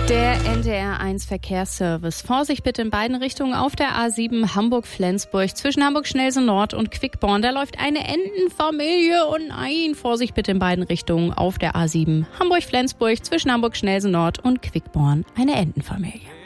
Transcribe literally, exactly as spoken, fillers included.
Der N D R eins Verkehrsservice. Vorsicht bitte in beiden Richtungen auf der A sieben Hamburg-Flensburg. Zwischen Hamburg-Schnellsen Nord und Quickborn. Da läuft eine Entenfamilie und nein, Vorsicht bitte in beiden Richtungen auf der A sieben Hamburg-Flensburg. Zwischen Hamburg-Schnellsen Nord und Quickborn. Eine Entenfamilie.